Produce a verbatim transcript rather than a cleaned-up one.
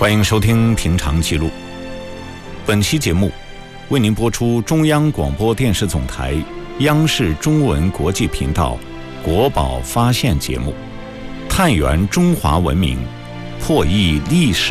欢迎收听《平常记录》。本期节目为您播出中央广播电视总台央视中文国际频道国宝发现节目，探源中华文明，破译历史